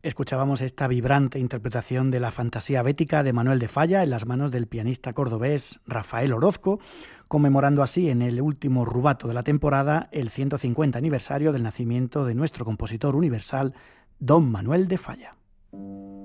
Escuchábamos esta vibrante interpretación de la fantasía bética de Manuel de Falla en las manos del pianista cordobés Rafael Orozco, conmemorando así en el último rubato de la temporada el 150 aniversario del nacimiento de nuestro compositor universal, don Manuel de Falla.